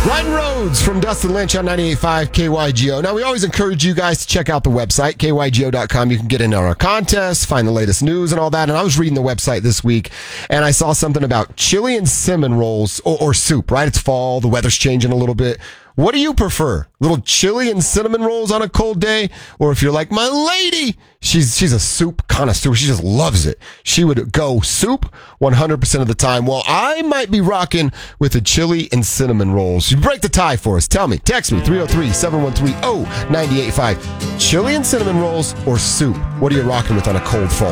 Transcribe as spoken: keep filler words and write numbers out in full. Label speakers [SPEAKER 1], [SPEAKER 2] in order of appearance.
[SPEAKER 1] Ryan Rhodes from Dustin Lynch on ninety-eight point five K Y G O. Now, we always encourage you guys to check out the website, K Y G O dot com. You can get into our contests, find the latest news and all that. And I was reading the website this week, and I saw something about chili and cinnamon rolls, or, or soup, right? It's fall. The weather's changing a little bit. What do you prefer? Little chili and cinnamon rolls on a cold day? Or if you're like my lady, she's she's a soup connoisseur. She just loves it. She would go soup one hundred percent of the time. Well, I might be rocking with the chili and cinnamon rolls. You break the tie for us. Tell me. Text me, three oh three, seven one three, oh nine eight five. Chili and cinnamon rolls or soup? What are you rocking with on a cold fall